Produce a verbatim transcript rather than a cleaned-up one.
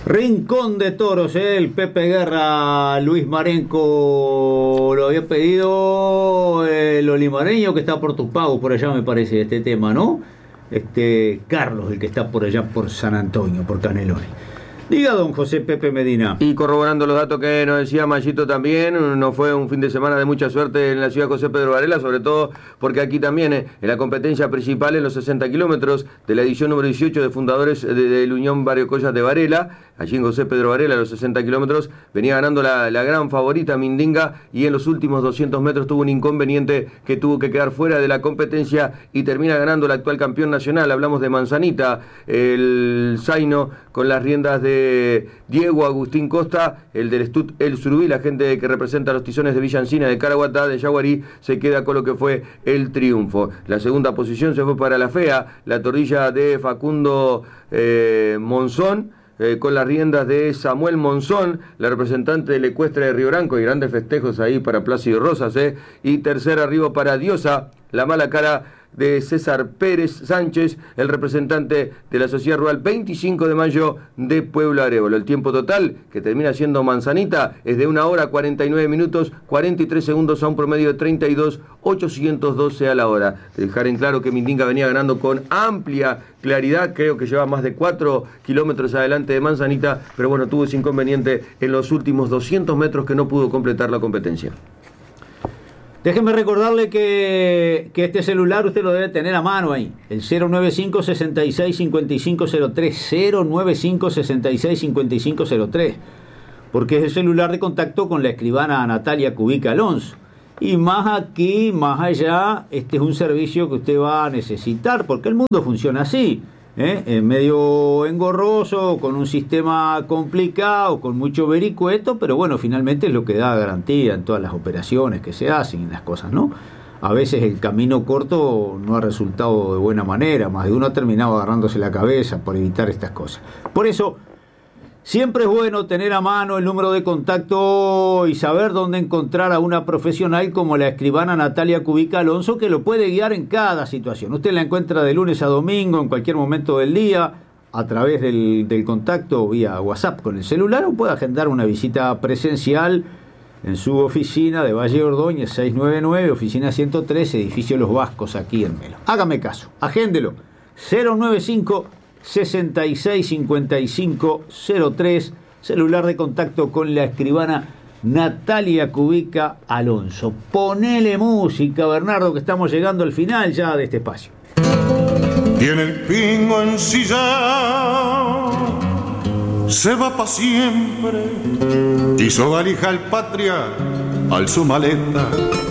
Rincón de Toros, ¿eh? El Pepe Guerra, Luis Marenco lo había pedido el olimareño que está por tu pago, por allá me parece este tema, ¿no? Este Carlos, el que está por allá por San Antonio, por Canelones. Diga, don José Pepe Medina. Y corroborando los datos que nos decía Mayito también, no fue un fin de semana de mucha suerte en la ciudad José Pedro Varela, sobre todo porque aquí también, eh, en la competencia principal en los sesenta kilómetros de la edición número dieciocho de fundadores de, de la Unión Barrio Collas de Varela, allí en José Pedro Varela, los sesenta kilómetros, venía ganando la, la gran favorita Mindinga, y en los últimos doscientos metros tuvo un inconveniente que tuvo que quedar fuera de la competencia y termina ganando el actual campeón nacional. Hablamos de Manzanita, el Zaino, con las riendas de Diego Agustín Costa, el del Estut El Surubí, la gente que representa a los tizones de Villa Encina, de Caraguatá, de Yaguarí, se queda con lo que fue el triunfo. La segunda posición se fue para la fea, la torrilla de Facundo eh, Monzón, Eh, con las riendas de Samuel Monzón, la representante del Ecuestre de Río Branco, y grandes festejos ahí para Plácido Rosas, eh. y tercer arribo para Diosa, la mala cara de César Pérez Sánchez, el representante de la Sociedad Rural veinticinco de mayo de Pueblo Arevalo. El tiempo total, que termina siendo Manzanita, es de una hora cuarenta y nueve minutos, cuarenta y tres segundos a un promedio de treinta y dos mil ochocientos doce a la hora. Dejar en claro que Mindinga venía ganando con amplia claridad, creo que lleva más de cuatro kilómetros adelante de Manzanita, pero bueno, tuvo ese inconveniente en los últimos doscientos metros que no pudo completar la competencia. Déjeme recordarle que, que este celular usted lo debe tener a mano ahí. El cero nueve cinco, sesenta y seis, cincuenta y cinco cero tres. cero nueve cinco, sesenta y seis, cincuenta y cinco cero tres. Porque es el celular de contacto con la escribana Natalia Cubica Alonso. Y más aquí, más allá, este es un servicio que usted va a necesitar, porque el mundo funciona así. ¿eh? En medio engorroso, con un sistema complicado, con mucho vericueto, pero bueno, finalmente es lo que da garantía en todas las operaciones que se hacen y las cosas, ¿no? A veces el camino corto no ha resultado de buena manera, más de uno ha terminado agarrándose la cabeza por evitar estas cosas. Por eso, siempre es bueno tener a mano el número de contacto y saber dónde encontrar a una profesional como la escribana Natalia Cubica Alonso, que lo puede guiar en cada situación. Usted la encuentra de lunes a domingo, en cualquier momento del día, a través del, del contacto vía WhatsApp con el celular, o puede agendar una visita presencial en su oficina de Valle Ordóñez seiscientos noventa y nueve, oficina ciento tres, edificio Los Vascos, aquí en Melo. Hágame caso, agéndelo. cero nueve cinco, sesenta y seis, cincuenta y cinco cero tres, celular de contacto con la escribana Natalia Cubica Alonso. Ponele música, Bernardo, que estamos llegando al final ya de este espacio. Tiene el pingo ensillado, se va pa' siempre, hizo valija al patria, al su maleta.